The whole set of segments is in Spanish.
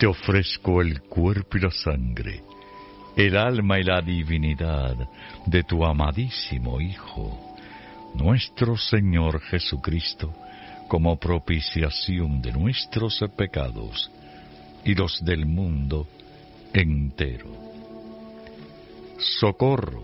te ofrezco el cuerpo y la sangre, el alma y la divinidad de tu amadísimo Hijo, nuestro Señor Jesucristo, como propiciación de nuestros pecados y los del mundo entero. Socorro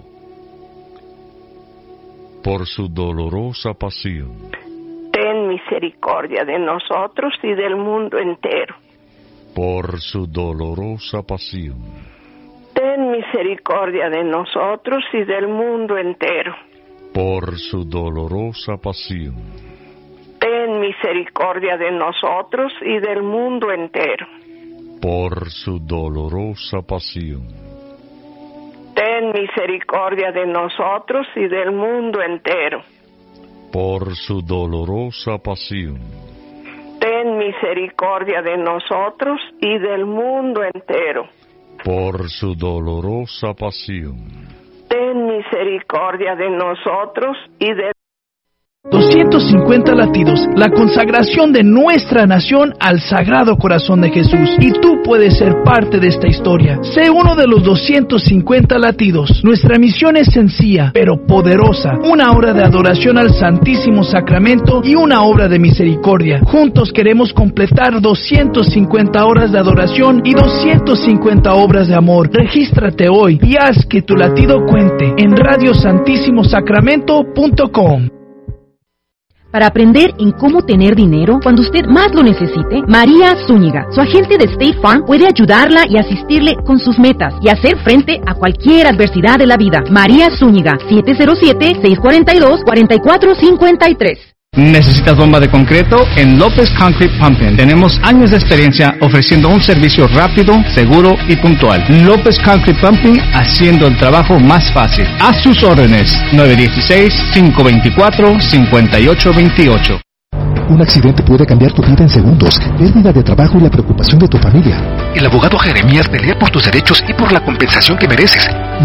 por su dolorosa pasión. Ten misericordia de nosotros y del mundo entero. Por su dolorosa pasión. Ten misericordia de nosotros y del mundo entero. Por su dolorosa pasión. Ten misericordia de nosotros y del mundo entero. Por su dolorosa pasión. Ten misericordia de nosotros y del mundo entero. Por su dolorosa pasión. Ten misericordia de nosotros y del mundo entero. Por su dolorosa pasión. Ten misericordia de nosotros y del 250 latidos, la consagración de nuestra nación al Sagrado Corazón de Jesús. Y tú puedes ser parte de esta historia. Sé uno de los 250 latidos. Nuestra misión es sencilla, pero poderosa. Una obra de adoración al Santísimo Sacramento y una obra de misericordia. Juntos queremos completar 250 horas de adoración y 250 obras de amor. Regístrate hoy y haz que tu latido cuente en radiosantissimosacramento.com. Para aprender en cómo tener dinero cuando usted más lo necesite, María Zúñiga, su agente de State Farm, puede ayudarla y asistirle con sus metas y hacer frente a cualquier adversidad de la vida. María Zúñiga, 707-642-4453. ¿Necesitas bomba de concreto? En López Concrete Pumping tenemos años de experiencia ofreciendo un servicio rápido, seguro y puntual. López Concrete Pumping, haciendo el trabajo más fácil. A sus órdenes, 916-524-5828. Un accidente puede cambiar tu vida en segundos, pérdida de trabajo y la preocupación de tu familia. El abogado Jeremías pelea por tus derechos y por la compensación que mereces.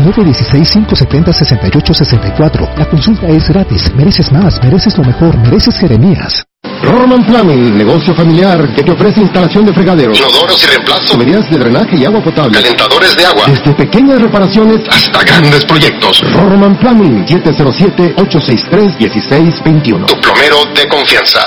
916-570-6864. La consulta es gratis. Mereces más, mereces lo mejor, mereces Jeremías. Roman Plumbing, negocio familiar que te ofrece instalación de fregaderos, Inodoros y reemplazo, tuberías de drenaje y agua potable, calentadores de agua, desde pequeñas reparaciones hasta grandes proyectos. Roman Plumbing, 707-863-1621. Tu plomero de confianza.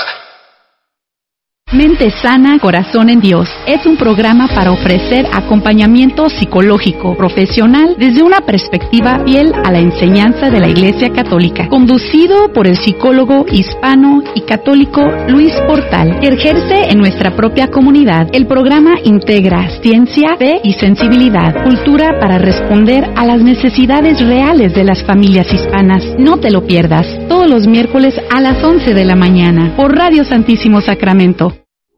Mente Sana, Corazón en Dios es un programa para ofrecer acompañamiento psicológico profesional desde una perspectiva fiel a la enseñanza de la Iglesia Católica, conducido por el psicólogo hispano y católico Luis Portal, que ejerce en nuestra propia comunidad. El programa integra ciencia, fe y sensibilidad, cultura para responder a las necesidades reales de las familias hispanas. No te lo pierdas, todos los miércoles a las 11 de la mañana, por Radio Santísimo Sacramento.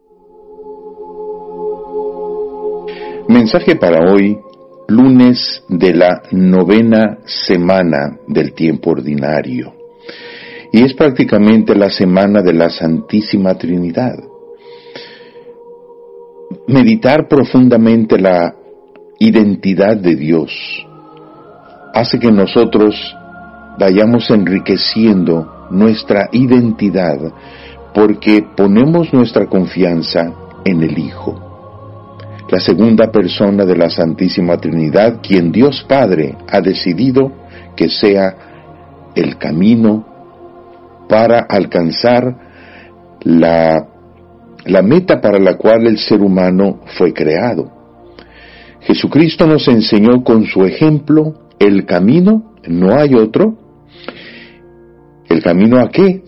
Mensaje para hoy, lunes de la 9ª semana del tiempo ordinario. Y es prácticamente la semana de la Santísima Trinidad. Meditar profundamente la identidad de Dios hace que nosotros vayamos enriqueciendo nuestra identidad porque ponemos nuestra confianza en el Hijo, la segunda persona de la Santísima Trinidad, quien Dios Padre ha decidido que sea el camino para alcanzar la meta para la cual el ser humano fue creado. Jesucristo nos enseñó con su ejemplo el camino, no hay otro. ¿El camino a qué?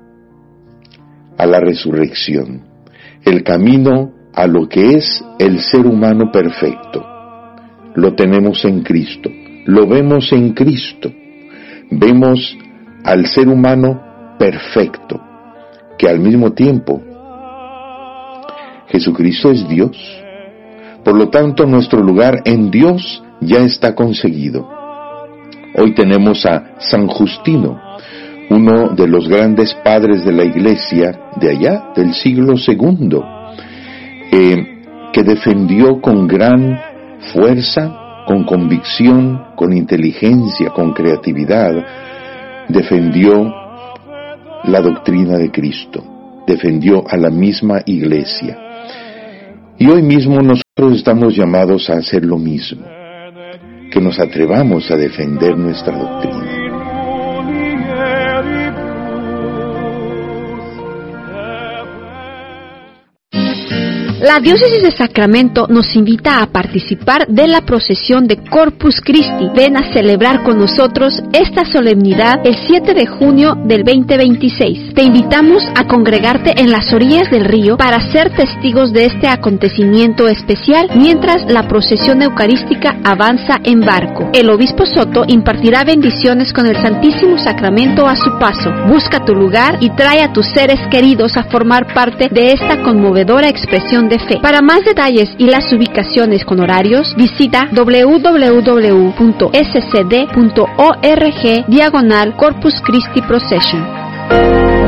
A la resurrección. El camino a lo que es el ser humano perfecto. Lo tenemos en Cristo, lo vemos en Cristo. Vemos al ser humano perfecto, que al mismo tiempo Jesucristo es Dios. Por lo tanto, nuestro lugar en Dios ya está conseguido. Hoy tenemos a San Justino, uno de los grandes padres de la Iglesia de allá, del siglo II, que defendió con gran fuerza, con convicción, con inteligencia, con creatividad, defendió la doctrina de Cristo, defendió a la misma Iglesia. Y hoy mismo nosotros nosotros estamos llamados a hacer lo mismo, que nos atrevamos a defender nuestra doctrina. La Diócesis de Sacramento nos invita a participar de la procesión de Corpus Christi. Ven a celebrar con nosotros esta solemnidad el 7 de junio del 2026. Te invitamos a congregarte en las orillas del río para ser testigos de este acontecimiento especial mientras la procesión eucarística avanza en barco. El obispo Soto impartirá bendiciones con el Santísimo Sacramento a su paso. Busca tu lugar y trae a tus seres queridos a formar parte de esta conmovedora expresión de fe. Para más detalles y las ubicaciones con horarios, visita www.scd.org/Corpus Christi Procession.